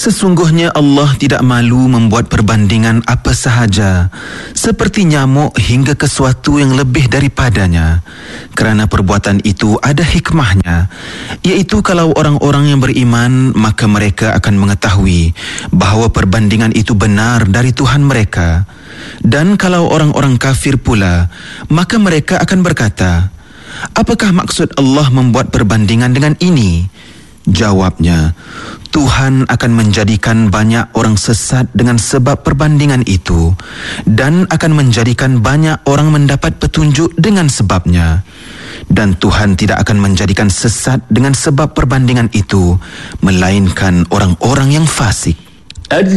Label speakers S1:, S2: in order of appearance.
S1: Sesungguhnya Allah tidak malu membuat perbandingan apa sahaja, seperti nyamuk hingga ke sesuatu yang lebih daripadanya. Kerana perbuatan itu ada hikmahnya, iaitu kalau orang-orang yang beriman, maka mereka akan mengetahui bahawa perbandingan itu benar dari Tuhan mereka. Dan kalau orang-orang kafir pula, maka mereka akan berkata, apakah maksud Allah membuat perbandingan dengan ini? Jawabnya, Tuhan akan menjadikan banyak orang sesat dengan sebab perbandingan itu, dan akan menjadikan banyak orang mendapat petunjuk dengan sebabnya. Dan Tuhan tidak akan menjadikan sesat dengan sebab perbandingan itu, melainkan orang-orang yang fasik.